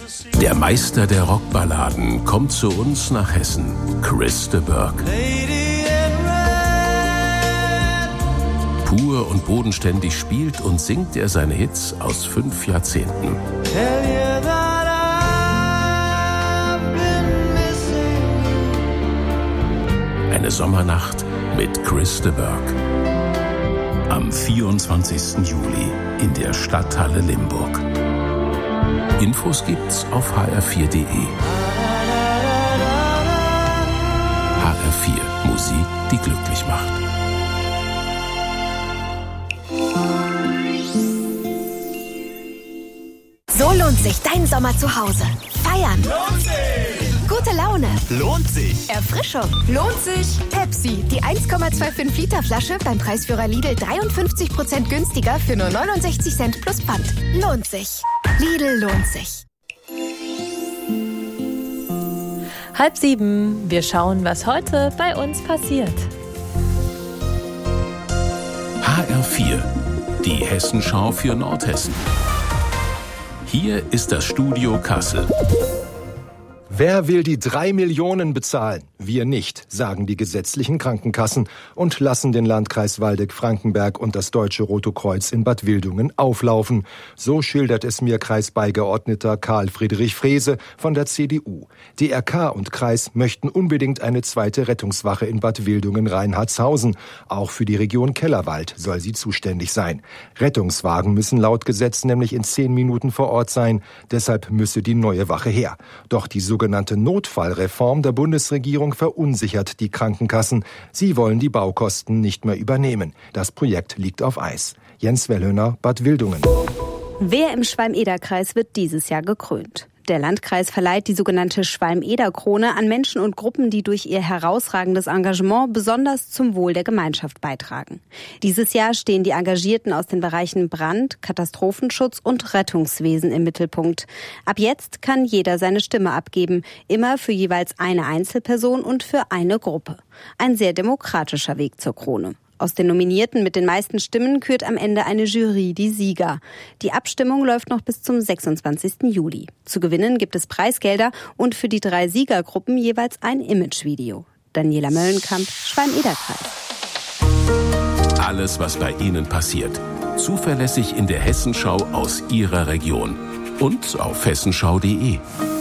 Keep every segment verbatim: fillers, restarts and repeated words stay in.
Der Meister der Rockballaden kommt zu uns nach Hessen, Chris de Burgh. Pur und bodenständig spielt und singt er seine Hits aus fünf Jahrzehnten. Eine Sommernacht mit Chris de Burgh. Am vierundzwanzigsten Juli in der Stadthalle Limburg. Infos gibt's auf h r vier punkt d e. H R vier, Musik, die glücklich macht. So lohnt sich dein Sommer zu Hause. Feiern. Lohnt sich. Gute Laune. Lohnt sich. Erfrischung. Lohnt sich. Pepsi, die eins Komma fünfundzwanzig Liter Flasche beim Preisführer Lidl dreiundfünfzig Prozent günstiger für nur neunundsechzig Cent plus Pfand. Lohnt sich. Lidl lohnt sich. Halb sieben. Wir schauen, was heute bei uns passiert. H R vier, die Hessenschau für Nordhessen. Hier ist das Studio Kassel. Wer will die drei Millionen bezahlen? Wir nicht, sagen die gesetzlichen Krankenkassen und lassen den Landkreis Waldeck-Frankenberg und das Deutsche Rote Kreuz in Bad Wildungen auflaufen. So schildert es mir Kreisbeigeordneter Karl Friedrich Frese von der C D U. D R K und Kreis möchten unbedingt eine zweite Rettungswache in Bad Wildungen-Reinhardshausen. Auch für die Region Kellerwald soll sie zuständig sein. Rettungswagen müssen laut Gesetz nämlich in zehn Minuten vor Ort sein. Deshalb müsse die neue Wache her. Doch die sogenannte Notfallreform der Bundesregierung verunsichert die Krankenkassen. Sie wollen die Baukosten nicht mehr übernehmen. Das Projekt liegt auf Eis. Jens Wellhöner, Bad Wildungen. Wer im Schwalm-Eder-Kreis wird dieses Jahr gekrönt? Der Landkreis verleiht die sogenannte Schwalm-Eder-Krone an Menschen und Gruppen, die durch ihr herausragendes Engagement besonders zum Wohl der Gemeinschaft beitragen. Dieses Jahr stehen die Engagierten aus den Bereichen Brand, Katastrophenschutz und Rettungswesen im Mittelpunkt. Ab jetzt kann jeder seine Stimme abgeben, immer für jeweils eine Einzelperson und für eine Gruppe. Ein sehr demokratischer Weg zur Krone. Aus den Nominierten mit den meisten Stimmen kürt am Ende eine Jury die Sieger. Die Abstimmung läuft noch bis zum sechsundzwanzigsten Juli. Zu gewinnen gibt es Preisgelder und für die drei Siegergruppen jeweils ein Imagevideo. Daniela Möllenkamp, Schwalm-Eder-Kreis. Alles, was bei Ihnen passiert. Zuverlässig in der Hessenschau aus Ihrer Region. Und auf hessenschau punkt de.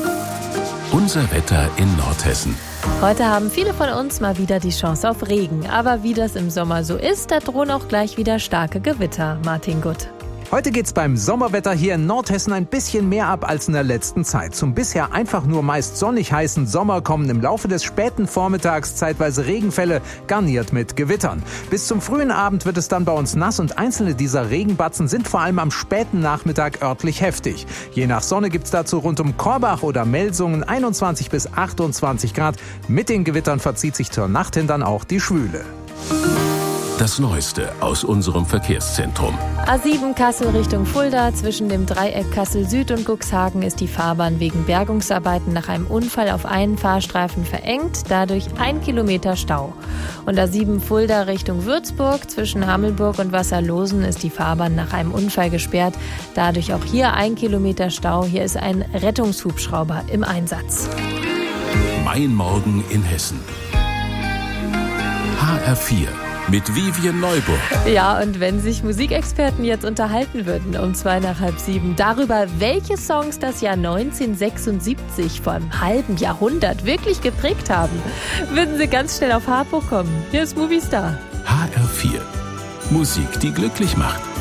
Unser Wetter in Nordhessen. Heute haben viele von uns mal wieder die Chance auf Regen. Aber wie das im Sommer so ist, da drohen auch gleich wieder starke Gewitter. Martin Gutt. Heute geht's beim Sommerwetter hier in Nordhessen ein bisschen mehr ab als in der letzten Zeit. Zum bisher einfach nur meist sonnig heißen Sommer kommen im Laufe des späten Vormittags zeitweise Regenfälle, garniert mit Gewittern. Bis zum frühen Abend wird es dann bei uns nass und einzelne dieser Regenbatzen sind vor allem am späten Nachmittag örtlich heftig. Je nach Sonne gibt's dazu rund um Korbach oder Melsungen einundzwanzig bis achtundzwanzig Grad. Mit den Gewittern verzieht sich zur Nacht hin dann auch die Schwüle. Das Neueste aus unserem Verkehrszentrum. A sieben Kassel Richtung Fulda. Zwischen dem Dreieck Kassel Süd und Cuxhagen ist die Fahrbahn wegen Bergungsarbeiten nach einem Unfall auf einen Fahrstreifen verengt. Dadurch ein Kilometer Stau. Und A sieben Fulda Richtung Würzburg. Zwischen Hammelburg und Wasserlosen ist die Fahrbahn nach einem Unfall gesperrt. Dadurch auch hier ein Kilometer Stau. Hier ist ein Rettungshubschrauber im Einsatz. Mein Morgen in Hessen. H R vier. Mit Vivian Neuburg. Ja, und wenn sich Musikexperten jetzt unterhalten würden um zwei nach halb sieben darüber, welche Songs das Jahr neunzehnhundertsechsundsiebzig vor einem halben Jahrhundert wirklich geprägt haben, würden sie ganz schnell auf Harpo kommen. Hier ist Movistar. H R vier. Musik, die glücklich macht.